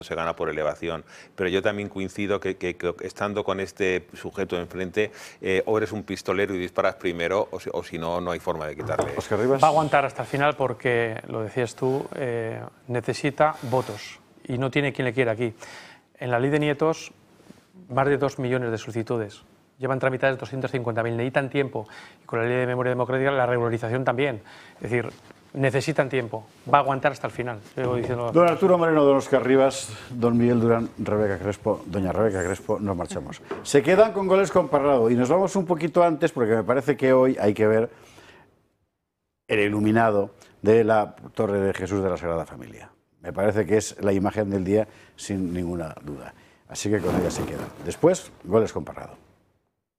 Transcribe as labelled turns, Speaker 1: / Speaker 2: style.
Speaker 1: se gana por elevación, pero yo también coincido que estando con este sujeto enfrente, o eres un pistolero y disparas primero, o si no, no hay forma de quitarle.
Speaker 2: Óscar Rivas.
Speaker 3: Va a aguantar hasta el final porque, lo decías tú, necesita votos y no tiene quien le quiera aquí. En la ley de nietos, más de 2 millones de solicitudes. Llevan tramitadas 250.000, necesitan tiempo. Y con la ley de memoria democrática, la regularización también. Es decir, necesitan tiempo. Va a aguantar hasta el final.
Speaker 2: Don Arturo Moreno, don Óscar Rivas, don Miguel Durán, Rebeca Crespo, doña Rebeca Crespo, nos marchamos. Se quedan con Goles con Parrado y nos vamos un poquito antes porque me parece que hoy hay que ver el iluminado de la Torre de Jesús de la Sagrada Familia. Me parece que es la imagen del día sin ninguna duda. Así que con ella se queda. Después, Goles con Parrado.